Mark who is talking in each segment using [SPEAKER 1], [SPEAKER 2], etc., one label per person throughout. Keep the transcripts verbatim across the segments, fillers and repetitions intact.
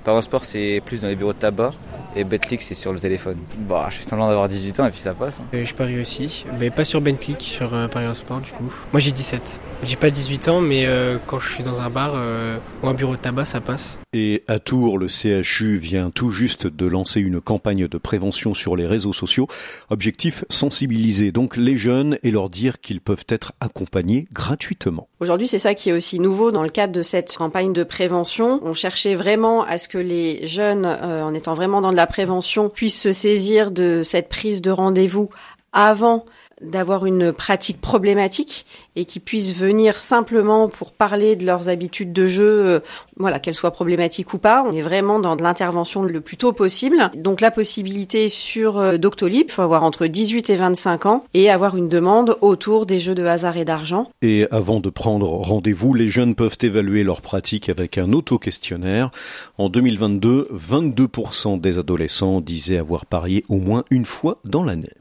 [SPEAKER 1] Paris Sport, c'est plus dans les bureaux de tabac. Et Betclic, c'est sur le téléphone. Bah, je fais semblant d'avoir dix-huit ans et puis ça passe. Hein.
[SPEAKER 2] Euh, je parie aussi, mais pas sur Betclic, sur euh, Paris Sport du coup. Moi j'ai dix-sept. J'ai pas dix-huit ans, mais euh, quand je suis dans un bar euh, ou un bureau de tabac, ça passe.
[SPEAKER 3] Et à Tours, le C H U vient tout juste de lancer une campagne de prévention sur les réseaux sociaux. Objectif, sensibiliser donc les jeunes et leur dire qu'ils peuvent être accompagnés gratuitement.
[SPEAKER 4] Aujourd'hui, c'est ça qui est aussi nouveau dans le cadre de cette campagne de prévention. On cherchait vraiment à ce que les jeunes, euh, en étant vraiment dans de la prévention, puissent se saisir de cette prise de rendez-vous avant d'avoir une pratique problématique et qui puissent venir simplement pour parler de leurs habitudes de jeu, euh, voilà, qu'elles soient problématiques ou pas. On est vraiment dans de l'intervention le plus tôt possible. Donc la possibilité sur euh, Doctolib, il faut avoir entre dix-huit et vingt-cinq ans et avoir une demande autour des jeux de hasard et d'argent.
[SPEAKER 3] Et avant de prendre rendez-vous, les jeunes peuvent évaluer leur pratique avec un auto-questionnaire. En deux mille vingt-deux, vingt-deux pour cent des adolescents disaient avoir parié au moins une fois dans l'année.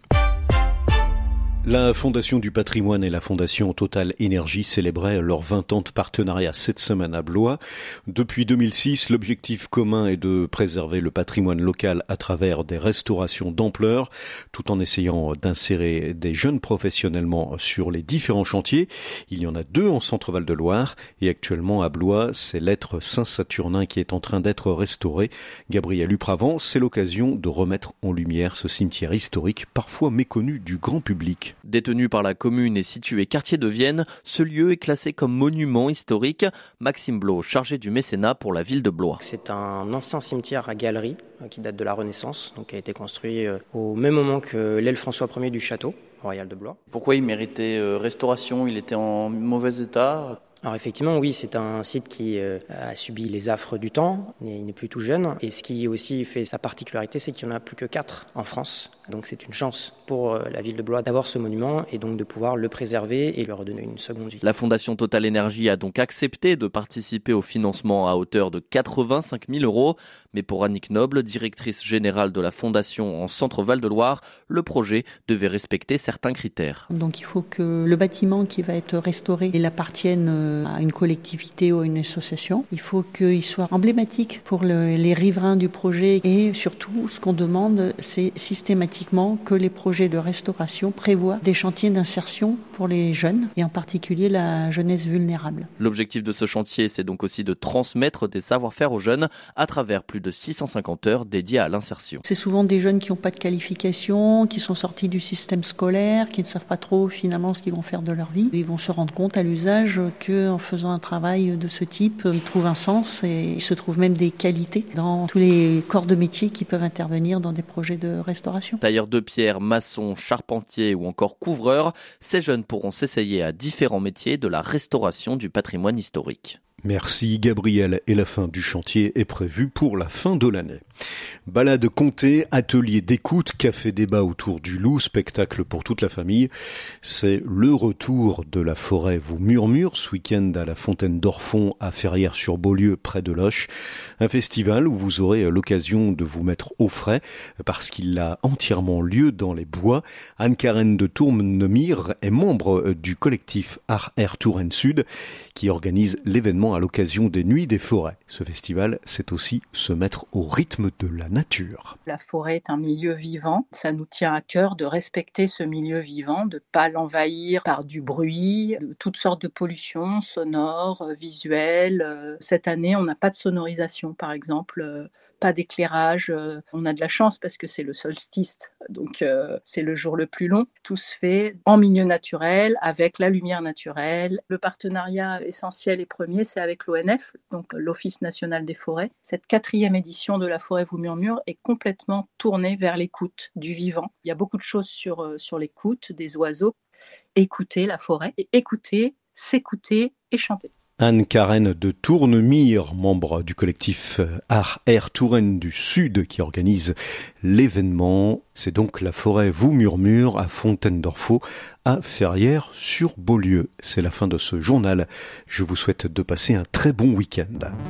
[SPEAKER 3] La Fondation du patrimoine et la Fondation Total Énergie célébraient leurs vingt ans de partenariat cette semaine à Blois. Depuis deux mille six, l'objectif commun est de préserver le patrimoine local à travers des restaurations d'ampleur, tout en essayant d'insérer des jeunes professionnellement sur les différents chantiers. Il y en a deux en Centre-Val de Loire et actuellement à Blois, c'est l'être Saint-Saturnin qui est en train d'être restauré. Gabriel Upravant, c'est l'occasion de remettre en lumière ce cimetière historique, parfois méconnu du grand public.
[SPEAKER 5] Détenu par la commune et situé quartier de Vienne, ce lieu est classé comme monument historique. Maxime Blo, chargé du mécénat pour la ville de Blois.
[SPEAKER 6] C'est un ancien cimetière à galerie qui date de la Renaissance, donc qui a été construit au même moment que l'aile François Ier du château royal de Blois.
[SPEAKER 5] Pourquoi il méritait restauration ? Il était en mauvais état ?
[SPEAKER 6] Alors effectivement, oui, c'est un site qui euh, a subi les affres du temps, mais il n'est plus tout jeune. Et ce qui aussi fait sa particularité, c'est qu'il n'y en a plus que quatre en France. Donc c'est une chance pour euh, la ville de Blois d'avoir ce monument et donc de pouvoir le préserver et lui redonner une seconde vie.
[SPEAKER 5] La Fondation Total Énergie a donc accepté de participer au financement à hauteur de quatre-vingt-cinq mille euros. Mais pour Annick Noble, directrice générale de la Fondation en Centre-Val de Loire, le projet devait respecter certains critères.
[SPEAKER 7] Donc il faut que le bâtiment qui va être restauré, il appartienne à une collectivité ou à une association. Il faut qu'il soit emblématique pour le, les riverains du projet et surtout, ce qu'on demande, c'est systématiquement que les projets de restauration prévoient des chantiers d'insertion pour les jeunes et en particulier la jeunesse vulnérable.
[SPEAKER 5] L'objectif de ce chantier, c'est donc aussi de transmettre des savoir-faire aux jeunes à travers plus de six cent cinquante heures dédiées à l'insertion.
[SPEAKER 7] C'est souvent des jeunes qui n'ont pas de qualification, qui sont sortis du système scolaire, qui ne savent pas trop finalement ce qu'ils vont faire de leur vie. Ils vont se rendre compte à l'usage que en faisant un travail de ce type, ils trouvent un sens et il se trouve même des qualités dans tous les corps de métier qui peuvent intervenir dans des projets de restauration.
[SPEAKER 5] Tailleurs de pierre, maçons, charpentiers ou encore couvreurs, ces jeunes pourront s'essayer à différents métiers de la restauration du patrimoine historique.
[SPEAKER 3] Merci Gabriel, et la fin du chantier est prévue pour la fin de l'année. Balade comptée, atelier d'écoute, café débat autour du loup, spectacle pour toute la famille. C'est le retour de la forêt vous murmure ce week-end à la Fontaine d'Orfond à Ferrières-sur-Beaulieu près de Loches. Un festival où vous aurez l'occasion de vous mettre au frais parce qu'il a entièrement lieu dans les bois. Anne-Karen de Tournemire est membre du collectif Art Air Touraine Sud qui organise l'événement à l'occasion des Nuits des Forêts. Ce festival, c'est aussi se mettre au rythme de la nature.
[SPEAKER 8] La forêt est un milieu vivant. Ça nous tient à cœur de respecter ce milieu vivant, de ne pas l'envahir par du bruit, de toutes sortes de pollutions sonores, visuelles. Cette année, on n'a pas de sonorisation, par exemple. Pas d'éclairage, on a de la chance parce que c'est le solstice, donc euh, c'est le jour le plus long. Tout se fait en milieu naturel, avec la lumière naturelle. Le partenariat essentiel et premier, c'est avec l'O N F, donc l'Office national des forêts. Cette quatrième édition de La forêt vous murmure est complètement tournée vers l'écoute du vivant. Il y a beaucoup de choses sur, sur l'écoute des oiseaux. Écouter la forêt, et écouter, s'écouter et chanter.
[SPEAKER 3] Anne-Karen de Tournemire, membre du collectif Art Air Touraine du Sud qui organise l'événement. C'est donc La forêt vous murmure à Fontaine d'Orfond à Ferrières-sur-Beaulieu. C'est la fin de ce journal. Je vous souhaite de passer un très bon week-end.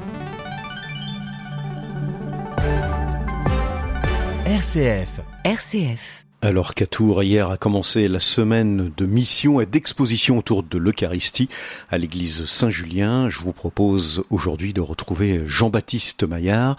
[SPEAKER 9] R C F.
[SPEAKER 10] R C F.
[SPEAKER 3] Alors qu'à Tours, hier a commencé la semaine de mission et d'exposition autour de l'Eucharistie à l'église Saint-Julien. Je vous propose aujourd'hui de retrouver Jean-Baptiste Maillard.